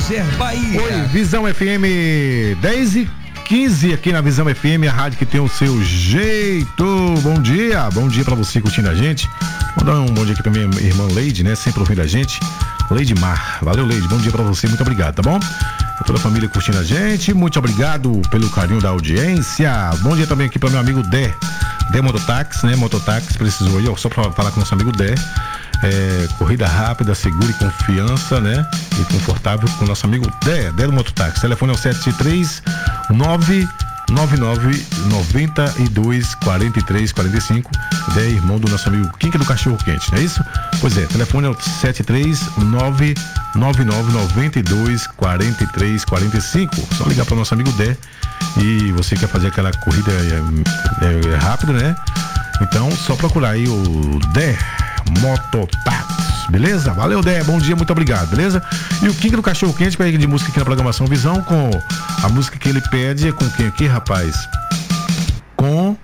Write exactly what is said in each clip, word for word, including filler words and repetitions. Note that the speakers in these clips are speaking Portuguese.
Roger Bahia. Oi, Visão F M dez e quinze aqui na Visão F M, a rádio que tem o seu jeito. Bom dia, bom dia pra você curtindo a gente. Vou dar um bom dia aqui pra minha irmã Leide, né? Sempre ouvindo a gente. Leide Mar, valeu Leide, bom dia pra você, muito obrigado, tá bom? Toda a família curtindo a gente, muito obrigado pelo carinho da audiência. Bom dia também aqui para meu amigo Dé, Dé Mototáxi, né? Mototáxi, precisou aí, ó, só para falar com nosso amigo Dé. É, corrida rápida, segura e confiança, né? E confortável com nosso amigo Dé, Dé do Mototáxi. Telefone é o sete três nove nove nove nove dois quatro três quatro cinco. Dé, irmão do nosso amigo Quinca do Cachorro Quente, não é isso? Pois é, telefone é o sete três nove nove nove nove dois quatro três quatro cinco. Só ligar para o nosso amigo Dé. E você quer fazer aquela corrida é, é, rápida, né? Então só procurar aí o Dé Mototáxi, beleza? Valeu, Dé, bom dia, muito obrigado, beleza? E o King do Cachorro Quente pede de música aqui na programação Visão, com a música que ele pede é com quem aqui, rapaz? Com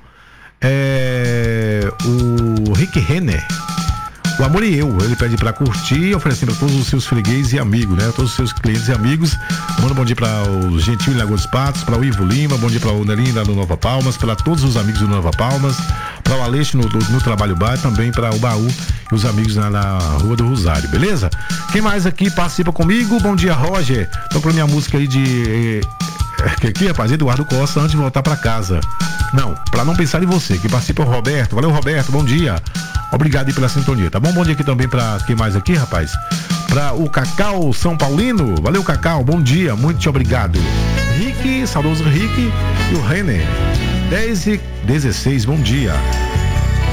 é, o Rick Renner, O Amor e Eu. Ele pede pra curtir, oferecendo pra todos os seus fregueses e amigos, né? Todos os seus clientes e amigos. Manda um bom dia pra o Gentil em Lagoa dos Patos, pra o Ivo Lima, bom dia pra o Nelinho lá no Nova Palmas, pra todos os amigos do Nova Palmas, pra o Aleixo no, no Trabalho Bar, também pra o Baú e os amigos na, na Rua do Rosário, beleza? Quem mais aqui participa comigo? Bom dia, Roger. Tô com a minha música aí de... Que aqui, rapaz, Eduardo Costa, antes de voltar pra casa. Não, pra não pensar em você, que participa é o Roberto. Valeu, Roberto, bom dia. Obrigado aí pela sintonia, tá bom? Bom dia aqui também pra quem mais aqui, rapaz? Pra o Cacau São Paulino. Valeu, Cacau, bom dia, muito obrigado. Rick, saudoso Rick e o Renner. dez e dezesseis, bom dia.